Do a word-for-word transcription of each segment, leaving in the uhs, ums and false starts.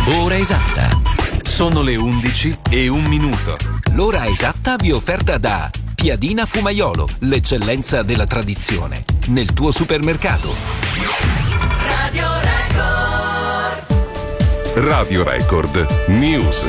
Ora esatta. Sono le undici e un minuto. L'ora esatta vi è offerta da Piadina Fumaiolo, l'eccellenza della tradizione, nel tuo supermercato. Radio Record. Radio Record News.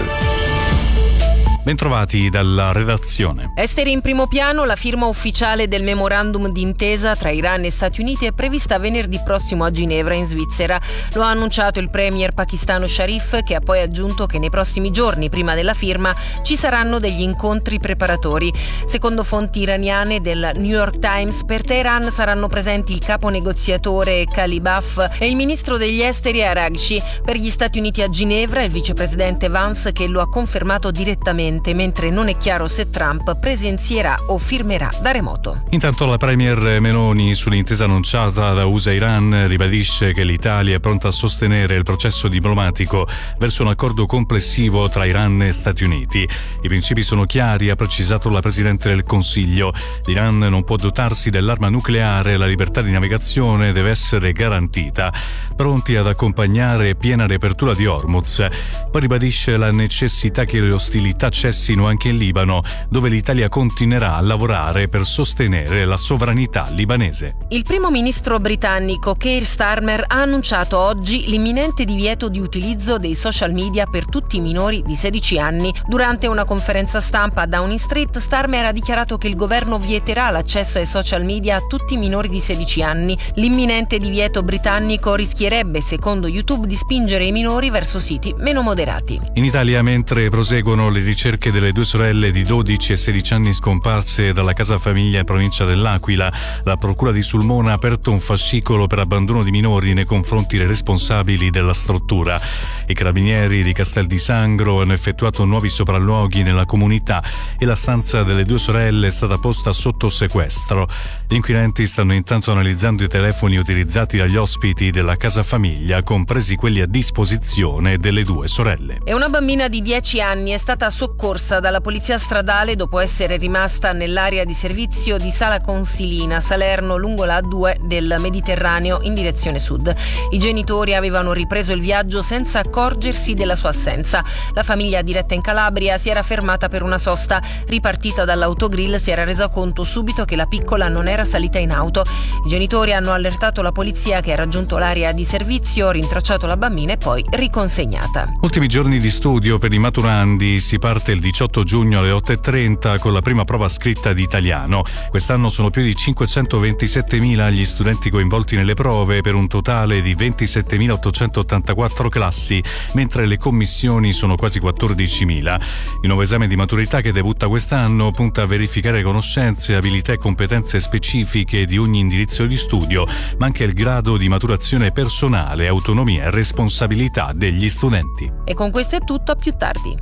Bentrovati dalla redazione. Esteri in primo piano, la firma ufficiale del memorandum d'intesa tra Iran e Stati Uniti è prevista venerdì prossimo a Ginevra, in Svizzera. Lo ha annunciato il premier pakistano Sharif, che ha poi aggiunto che nei prossimi giorni, prima della firma, ci saranno degli incontri preparatori. Secondo fonti iraniane del New York Times, per Teheran saranno presenti il capo negoziatore Kalibaf e il ministro degli esteri Araghchi. Per gli Stati Uniti a Ginevra il vicepresidente Vance, che lo ha confermato direttamente, mentre non è chiaro se Trump presenzierà o firmerà da remoto. Intanto la premier Meloni, sull'intesa annunciata da U S A e Iran, ribadisce che l'Italia è pronta a sostenere il processo diplomatico verso un accordo complessivo tra Iran e Stati Uniti. I principi sono chiari, ha precisato la Presidente del Consiglio. L'Iran non può dotarsi dell'arma nucleare e la libertà di navigazione deve essere garantita. Pronti ad accompagnare piena riapertura di Hormuz. Poi ribadisce la necessità che le ostilità cessino anche in Libano, dove l'Italia continuerà a lavorare per sostenere la sovranità libanese. Il primo ministro britannico Keir Starmer ha annunciato oggi l'imminente divieto di utilizzo dei social media per tutti i minori di sedici anni. Durante una conferenza stampa a Downing Street, Starmer ha dichiarato che il governo vieterà l'accesso ai social media a tutti i minori di sedici anni. L'imminente divieto britannico rischierebbe, secondo YouTube, di spingere i minori verso siti meno moderati. In Italia, mentre proseguono le ricerche delle due sorelle di dodici e sedici anni scomparse dalla casa famiglia in provincia dell'Aquila, la procura di Sulmona ha aperto un fascicolo per abbandono di minori nei confronti dei responsabili della struttura. I carabinieri di Castel di Sangro hanno effettuato nuovi sopralluoghi nella comunità e la stanza delle due sorelle è stata posta sotto sequestro. Gli inquirenti stanno intanto analizzando i telefoni utilizzati dagli ospiti della casa famiglia, compresi quelli a disposizione delle due sorelle. E una bambina di dieci anni è stata soccorsa dalla polizia stradale dopo essere rimasta nell'area di servizio di Sala Consilina, Salerno, lungo la A due del Mediterraneo in direzione sud. I genitori avevano ripreso il viaggio senza accorgersi della sua assenza. La famiglia diretta in Calabria si era fermata per una sosta. Ripartita dall'autogrill si era resa conto subito che la piccola non era salita in auto. I genitori hanno allertato la polizia, che ha raggiunto l'area di servizio, rintracciato la bambina e poi riconsegnata. Ultimi giorni di studio per i maturandi. Si parte il diciotto giugno alle otto e trenta con la prima prova scritta di italiano. Quest'anno sono più di cinquecentoventisettemila gli studenti coinvolti nelle prove, per un totale di ventisettemilaottocentottantaquattro classi, mentre le commissioni sono quasi quattordicimila. Il nuovo esame di maturità, che debutta quest'anno, punta a verificare conoscenze, abilità e competenze specifiche di ogni indirizzo di studio, ma anche il grado di maturazione personale, autonomia e responsabilità degli studenti. E con questo è tutto, a più tardi.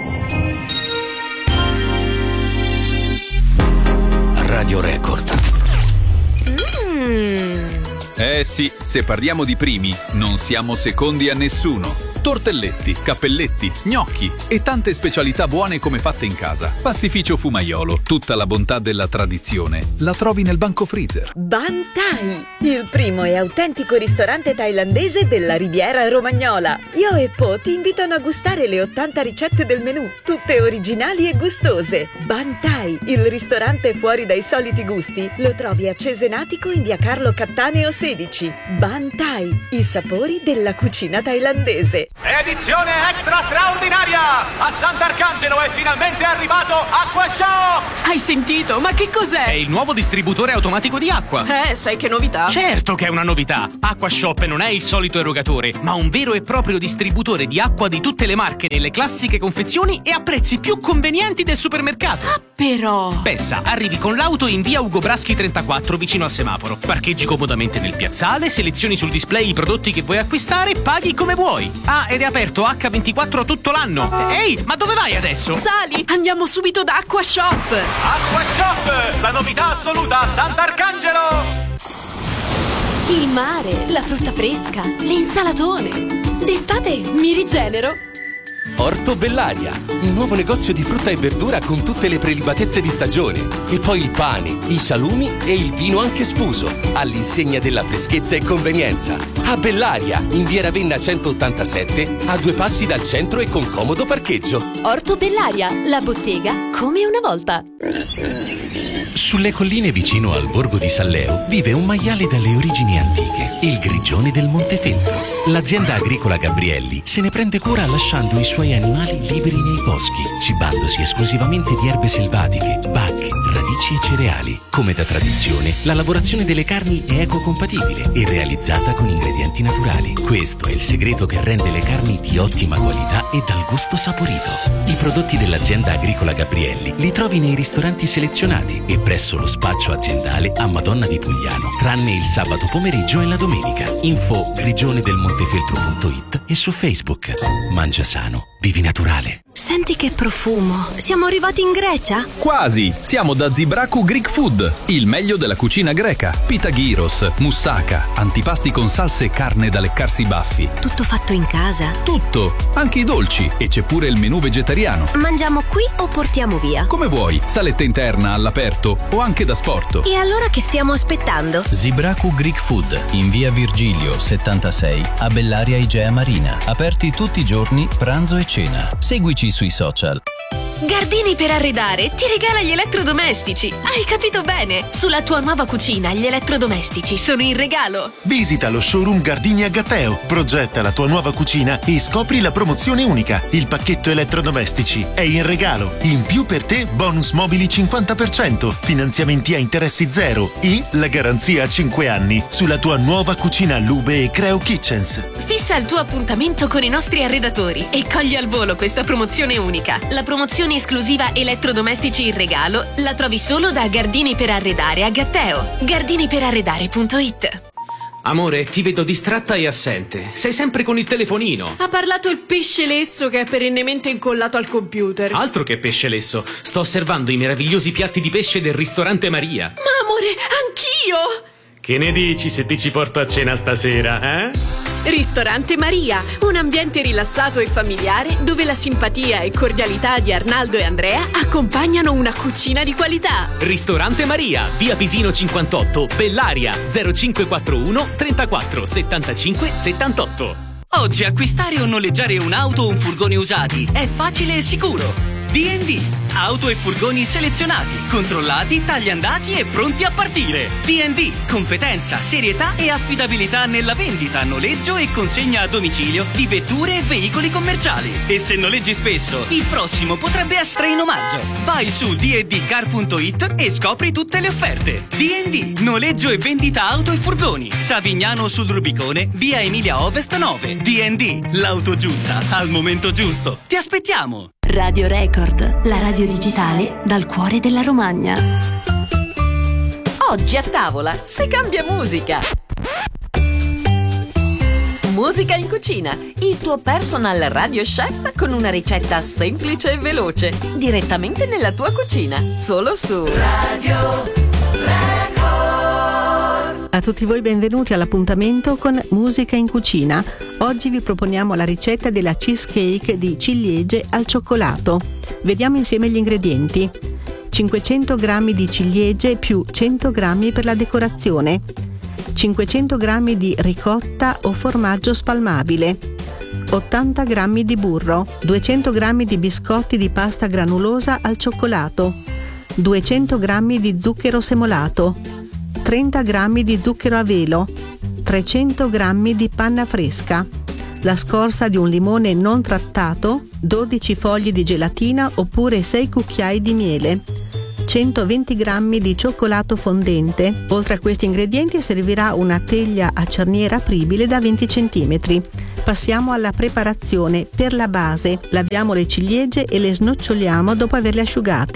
Radio Record. Mm. Eh sì, se parliamo di primi, non siamo secondi a nessuno. Tortelletti, cappelletti, gnocchi e tante specialità buone come fatte in casa. Pastificio Fumaiolo, tutta la bontà della tradizione la trovi nel banco freezer. Ban Thai, il primo e autentico ristorante thailandese della Riviera Romagnola. Io e Po ti invitano a gustare le ottanta ricette del menù, tutte originali e gustose. Ban Thai, il ristorante fuori dai soliti gusti, lo trovi a Cesenatico in via Carlo Cattaneo sedici. Ban Thai, i sapori della cucina thailandese. Edizione extra straordinaria! A Sant'Arcangelo è finalmente arrivato Acqua Shop! Hai sentito? Ma che cos'è? È il nuovo distributore automatico di acqua. Eh, sai che novità? Certo che è una novità! Acqua Shop non è il solito erogatore, ma un vero e proprio distributore di acqua di tutte le marche, nelle classiche confezioni e a prezzi più convenienti del supermercato. Ah, però... Pensa, arrivi con l'auto in via Ugo Braschi trentaquattro vicino al semaforo. Parcheggi comodamente nel piazzale, selezioni sul display i prodotti che vuoi acquistare, paghi come vuoi. Ah, ed è aperto acca ventiquattro tutto l'anno. Ehi, ma dove vai adesso? Sali, andiamo subito da Acqua Shop. Acqua Shop, la novità assoluta a Sant'Arcangelo. Il mare, la frutta fresca, le insalatone. D'estate mi rigenero. Orto Bellaria, il nuovo negozio di frutta e verdura con tutte le prelibatezze di stagione. E poi il pane, i salumi e il vino anche sfuso, all'insegna della freschezza e convenienza. A Bellaria, in via Ravenna centottantasette, a due passi dal centro e con comodo parcheggio. Orto Bellaria, la bottega come una volta. Sulle colline vicino al borgo di Salleo vive un maiale dalle origini antiche, il grigione del Montefeltro. L'azienda agricola Gabrielli se ne prende cura lasciando i suoi animali liberi nei boschi, cibandosi esclusivamente di erbe selvatiche, bacche, radici e cereali. Come da tradizione, la lavorazione delle carni è ecocompatibile e realizzata con ingredienti naturali. Questo è il segreto che rende le carni di ottima qualità e dal gusto saporito. I prodotti dell'azienda agricola Gabrielli li trovi nei ristoranti selezionati e presso lo spaccio aziendale a Madonna di Pugliano, tranne il sabato pomeriggio e la domenica. Info grigione del montefeltro punto it e su Facebook. Mangia sano, vivi naturale. Senti che profumo. Siamo arrivati in Grecia? Quasi! Siamo da Zibraku Greek Food, il meglio della cucina greca. Pita gyros, moussaka, antipasti con salse e carne da leccarsi i baffi. Tutto fatto in casa? Tutto, anche i dolci, e c'è pure il menù vegetariano. Mangiamo qui o portiamo via? Come vuoi, saletta interna, all'aperto o anche da sporto. E allora che stiamo aspettando? Zibraku Greek Food, in via Virgilio settantasei, a Bellaria Igea Marina. Aperti tutti i giorni, pranzo e cena. Seguici sui social. Gardini per arredare ti regala gli elettrodomestici. Hai capito bene? Sulla tua nuova cucina gli elettrodomestici sono in regalo. Visita lo showroom Gardini a Gatteo, progetta la tua nuova cucina e scopri la promozione unica. Il pacchetto elettrodomestici è in regalo. In più per te bonus mobili cinquanta per cento, finanziamenti a interessi zero e la garanzia a cinque anni sulla tua nuova cucina Lube e Creo Kitchens. Fissa il tuo appuntamento con i nostri arredatori e cogli al volo questa promozione unica. La promozione esclusiva elettrodomestici in regalo la trovi solo da Gardini per Arredare a Gatteo. gardini per arredare punto it. Amore, ti vedo distratta e assente. Sei sempre con il telefonino. Ha parlato il pesce lesso che è perennemente incollato al computer. Altro che pesce lesso. Sto osservando i meravigliosi piatti di pesce del ristorante Maria. Ma amore, anch'io! Che ne dici se ti ci porto a cena stasera, eh? Ristorante Maria, un ambiente rilassato e familiare dove la simpatia e cordialità di Arnaldo e Andrea accompagnano una cucina di qualità. Ristorante Maria, via Pisino cinquantotto, Bellaria, zero cinque quattro uno trentaquattro settantacinque settantotto. Oggi acquistare o noleggiare un'auto o un furgone usati è facile e sicuro. D and D, auto e furgoni selezionati, controllati, tagliandati e pronti a partire. D and D, competenza, serietà e affidabilità nella vendita, noleggio e consegna a domicilio di vetture e veicoli commerciali. E se noleggi spesso, il prossimo potrebbe essere in omaggio. Vai su d and d car punto it e scopri tutte le offerte. D and D, noleggio e vendita auto e furgoni. Savignano sul Rubicone, via Emilia Ovest nove. D and D, l'auto giusta al momento giusto. Ti aspettiamo! Radio Record, la radio digitale dal cuore della Romagna. Oggi a tavola si cambia musica. Musica in cucina, il tuo personal radio chef con una ricetta semplice e veloce, direttamente nella tua cucina, solo su Radio Record. A tutti voi benvenuti all'appuntamento con Musica in cucina. Oggi vi proponiamo la ricetta della cheesecake di ciliegie al cioccolato. Vediamo insieme gli ingredienti. cinquecento grammi di ciliegie più cento grammi per la decorazione, cinquecento grammi di ricotta o formaggio spalmabile, ottanta grammi di burro, duecento grammi di biscotti di pasta granulosa al cioccolato, duecento grammi di zucchero semolato, trenta grammi di zucchero a velo, trecento grammi di panna fresca, la scorza di un limone non trattato, dodici fogli di gelatina oppure sei cucchiai di miele, centoventi grammi di cioccolato fondente. Oltre a questi ingredienti servirà una teglia a cerniera apribile da venti centimetri. Passiamo alla preparazione. Per la base laviamo le ciliegie e le snoccioliamo dopo averle asciugate.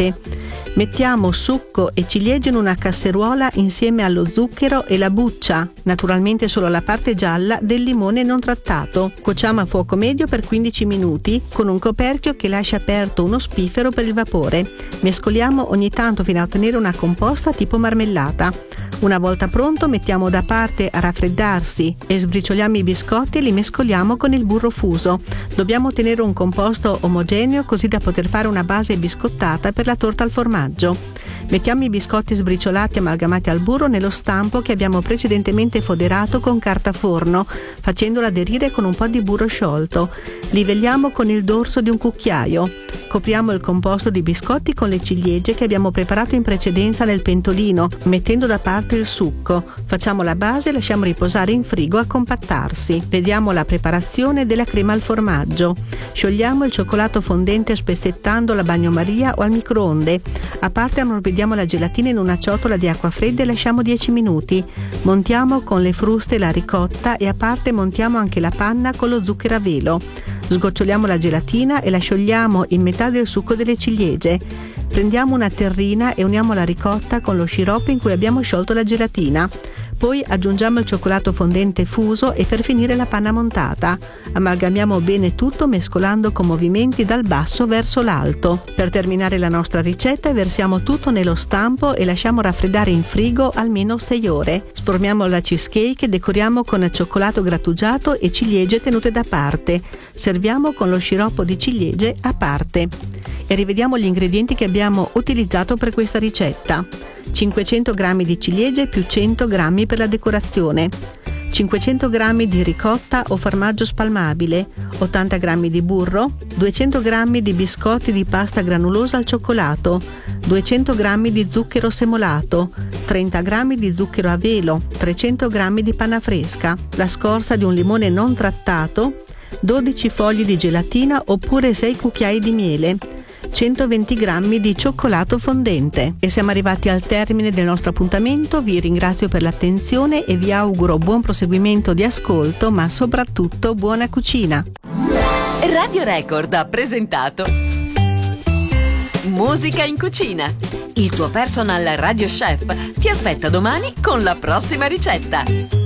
Mettiamo succo e ciliegie in una casseruola insieme allo zucchero e la buccia, naturalmente solo la parte gialla del limone non trattato. Cuociamo a fuoco medio per quindici minuti con un coperchio che lascia aperto uno spiffero per il vapore. Mescoliamo ogni tanto fino a ottenere una composta tipo marmellata. Una volta pronto mettiamo da parte a raffreddarsi e sbricioliamo i biscotti e li mescoliamo con il burro fuso. Dobbiamo ottenere un composto omogeneo così da poter fare una base biscottata per la torta al formaggio. Mettiamo i biscotti sbriciolati amalgamati al burro nello stampo che abbiamo precedentemente foderato con carta forno, facendolo aderire con un po' di burro sciolto. Livelliamo con il dorso di un cucchiaio. Copriamo il composto di biscotti con le ciliegie che abbiamo preparato in precedenza nel pentolino, mettendo da parte il succo. Facciamo la base e lasciamo riposare in frigo a compattarsi. Vediamo la preparazione della crema al formaggio. Sciogliamo il cioccolato fondente spezzettandolo a bagnomaria o al microonde. A parte ammorbidiamo la gelatina in una ciotola di acqua fredda e lasciamo dieci minuti. Montiamo con le fruste la ricotta e a parte montiamo anche la panna con lo zucchero a velo. Sgoccioliamo la gelatina e la sciogliamo in metà del succo delle ciliegie. Prendiamo una terrina e uniamo la ricotta con lo sciroppo in cui abbiamo sciolto la gelatina. Poi aggiungiamo il cioccolato fondente fuso e per finire la panna montata. Amalgamiamo bene tutto mescolando con movimenti dal basso verso l'alto. Per terminare la nostra ricetta versiamo tutto nello stampo e lasciamo raffreddare in frigo almeno sei ore. Sformiamo la cheesecake e decoriamo con cioccolato grattugiato e ciliegie tenute da parte. Serviamo con lo sciroppo di ciliegie a parte. E rivediamo gli ingredienti che abbiamo utilizzato per questa ricetta. cinquecento grammi di ciliegie più cento grammi per la decorazione, cinquecento grammi di ricotta o formaggio spalmabile, ottanta grammi di burro, duecento grammi di biscotti di pasta granulosa al cioccolato, duecento grammi di zucchero semolato, trenta grammi di zucchero a velo, trecento grammi di panna fresca, la scorza di un limone non trattato, dodici fogli di gelatina oppure sei cucchiai di miele, centoventi grammi di cioccolato fondente. E siamo arrivati al termine del nostro appuntamento. Vi ringrazio per l'attenzione e vi auguro buon proseguimento di ascolto, ma soprattutto buona cucina. Radio Record ha presentato Musica in cucina. Il tuo personal radio chef ti aspetta domani con la prossima ricetta.